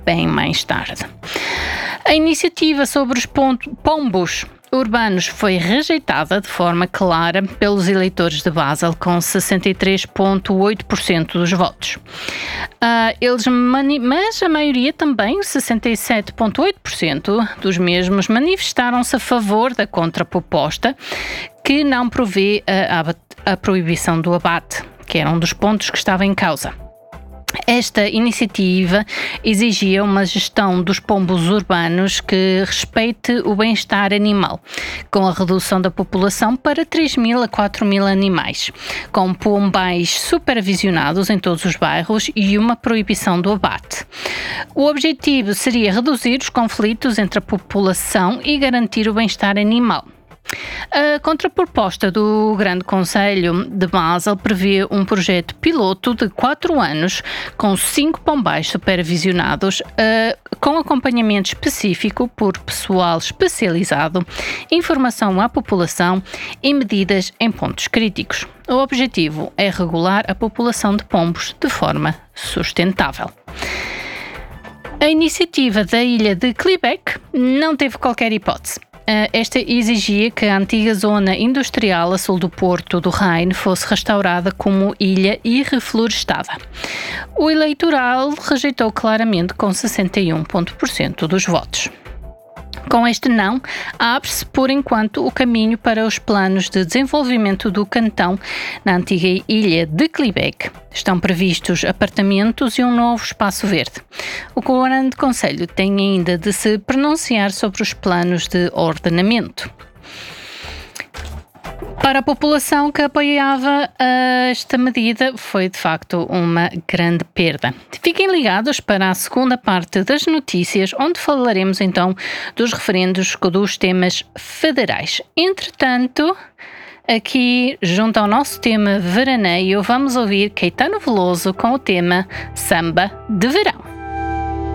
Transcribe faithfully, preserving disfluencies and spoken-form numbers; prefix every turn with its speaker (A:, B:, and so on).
A: bem mais tarde. A iniciativa sobre os pombos urbanos foi rejeitada de forma clara pelos eleitores de Basel, com sessenta e três vírgula oito por cento dos votos. Uh, eles mani- mas a maioria também, sessenta e sete vírgula oito por cento dos mesmos, manifestaram-se a favor da contraproposta, que não prevê a, a, a proibição do abate, que era um dos pontos que estava em causa. Esta iniciativa exigia uma gestão dos pombos urbanos que respeite o bem-estar animal, com a redução da população para três mil a quatro mil animais, com pombais supervisionados em todos os bairros e uma proibição do abate. O objetivo seria reduzir os conflitos entre a população e garantir o bem-estar animal. A contraproposta do Grande Conselho de Basel prevê um projeto piloto de quatro anos com cinco pombais supervisionados, uh, com acompanhamento específico por pessoal especializado, informação à população e medidas em pontos críticos. O objetivo é regular a população de pombos de forma sustentável. A iniciativa da ilha de Quebec não teve qualquer hipótese. Esta exigia que a antiga zona industrial a sul do Porto do Rhine fosse restaurada como ilha e reflorestada. O eleitoral rejeitou claramente com sessenta e um por cento dos votos. Com este não, abre-se por enquanto o caminho para os planos de desenvolvimento do cantão na antiga ilha de Quebec. Estão previstos apartamentos e um novo espaço verde. O Grande Conselho tem ainda de se pronunciar sobre os planos de ordenamento. Para a população que apoiava esta medida, foi de facto uma grande perda. Fiquem ligados para a segunda parte das notícias, onde falaremos então dos referendos dos temas federais. Entretanto, aqui, junto ao nosso tema veraneio, vamos ouvir Caetano Veloso com o tema Samba de Verão.